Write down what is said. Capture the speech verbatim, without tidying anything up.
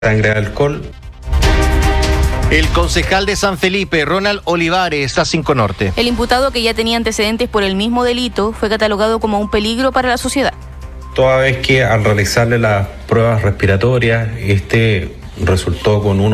sangre de alcohol. El concejal de San Felipe, Ronald Olivares, está cinco Norte. El imputado, que ya tenía antecedentes por el mismo delito, fue catalogado como un peligro para la sociedad. Toda vez que al realizarle las pruebas respiratorias, este resultó con uno